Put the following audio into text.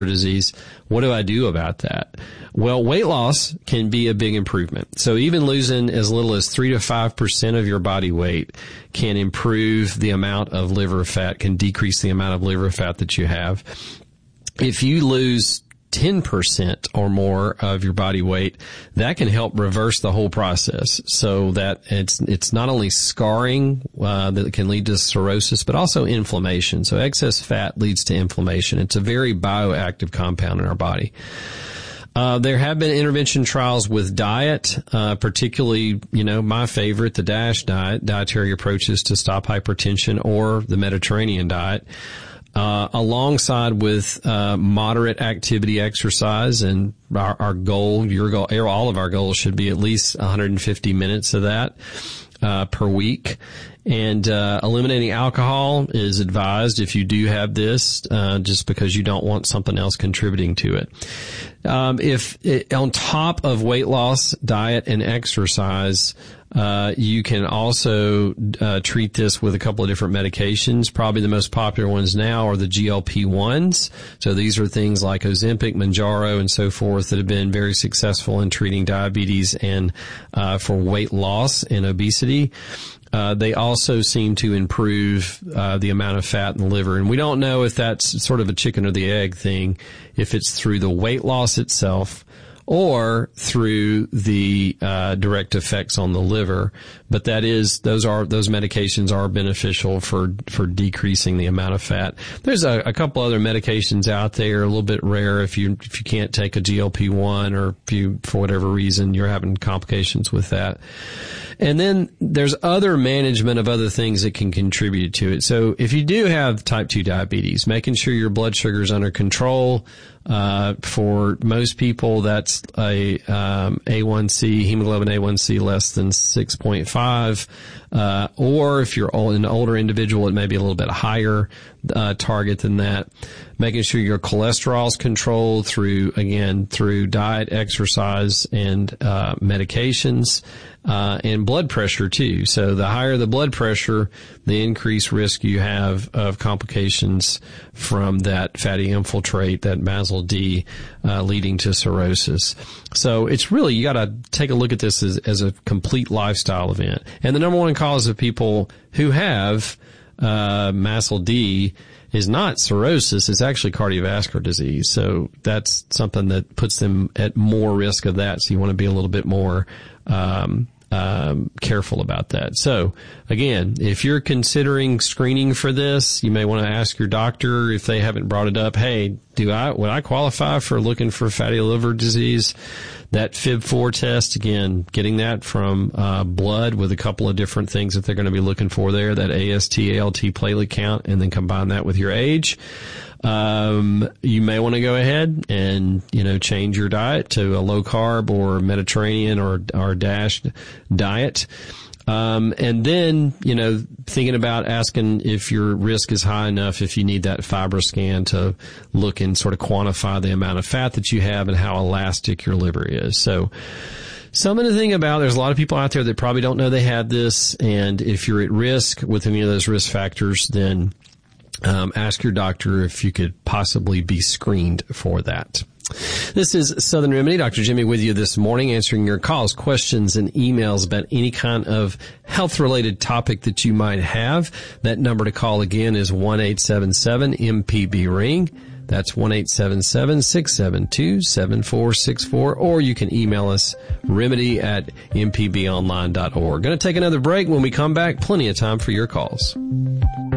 disease. What do I do about that? Well, weight loss can be a big improvement. So even losing as little as 3 to 5% of your body weight can improve the amount of liver fat, can decrease the amount of liver fat that you have. If you lose 10% or more of your body weight, that can help reverse the whole process, so that it's not only scarring that can lead to cirrhosis, but also inflammation. So excess fat leads to inflammation. It's a very bioactive compound in our body. There have been intervention trials with diet, particularly, my favorite, the DASH diet, dietary approaches to stop hypertension, or the Mediterranean diet. Alongside with moderate activity exercise, and our goal, your goal, all of our goals should be at least 150 minutes of that per week. And eliminating alcohol is advised if you do have this, just because you don't want something else contributing to it. On top of weight loss, diet, and exercise, you can also treat this with a couple of different medications. Probably the most popular ones now are the GLP-1s. So these are things like Ozempic, Mounjaro, and so forth that have been very successful in treating diabetes and for weight loss and obesity. They also seem to improve the amount of fat in the liver. And we don't know if that's sort of a chicken or the egg thing, if it's through the weight loss itself or through the direct effects on the liver. But those medications are beneficial for decreasing the amount of fat. There's a couple other medications out there, a little bit rare if you can't take a GLP-1, or if you, for whatever reason, you're having complications with that. And then there's other management of other things that can contribute to it. So if you do have type 2 diabetes, making sure your blood sugar is under control. For most people, that's a A1C, hemoglobin A1C less than 6.5. Or if you're an older individual, it may be a little bit higher target than that. Making sure your cholesterol is controlled through diet, exercise, and medications. And blood pressure too. So the higher the blood pressure, the increased risk you have of complications from that fatty infiltrate, that MASLD, leading to cirrhosis. So it's really, you got to take a look at this as a complete lifestyle event. And the number one cause of people who have MASLD is not cirrhosis, it's actually cardiovascular disease. So that's something that puts them at more risk of that. So you want to be a little bit more careful about that. So again, if you're considering screening for this, you may want to ask your doctor, if they haven't brought it up, hey, would I qualify for looking for fatty liver disease? That FIB4 test, again, getting that from blood with a couple of different things that they're going to be looking for there, that AST, ALT platelet count, and then combine that with your age. You may want to go ahead and, change your diet to a low carb or Mediterranean or DASH diet. And then, thinking about asking if your risk is high enough, if you need that FibroScan to look and sort of quantify the amount of fat that you have and how elastic your liver is. So something to think about. There's a lot of people out there that probably don't know they have this. And if you're at risk with any of those risk factors, then ask your doctor if you could possibly be screened for that. This is Southern Remedy. Dr. Jimmy with you this morning, answering your calls, questions, and emails about any kind of health-related topic that you might have. That number to call again is 1-877-MPB-RING. That's 1-877-672-7464. Or you can email us, remedy@mpbonline.org. Going to take another break. When we come back, plenty of time for your calls.